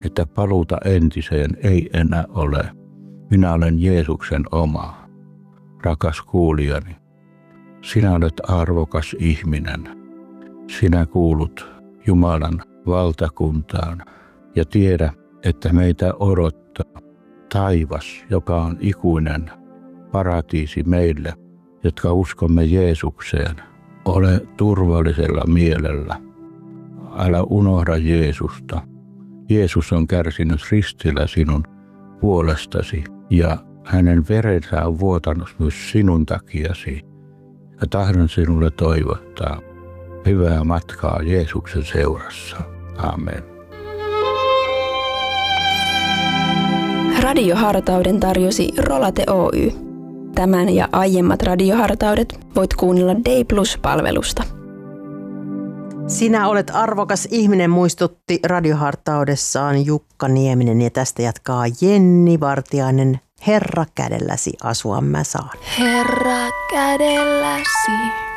että paluuta entiseen ei enää ole. Minä olen Jeesuksen oma. Rakas kuulijani, sinä olet arvokas ihminen. Sinä kuulut Jumalan valtakuntaan ja tiedä, että meitä odottaa taivas, joka on ikuinen paratiisi meille, jotka uskomme Jeesukseen. Ole turvallisella mielellä. Älä unohda Jeesusta. Jeesus on kärsinyt ristillä sinun puolestasi ja hänen verensä on vuotanut myös sinun takiasi. Ja tahdon sinulle toivottaa hyvää matkaa Jeesuksen seurassa. Amen. Radiohartauden tarjosi Rolate Oy. Tämän ja aiemmat radiohartaudet voit kuunnella Day Plus-palvelusta. Sinä olet arvokas ihminen, muistutti radiohartaudessaan Jukka Nieminen, ja tästä jatkaa Jenni Vartiainen. Herra kädelläsi asua mä saan. Herra kädelläsi.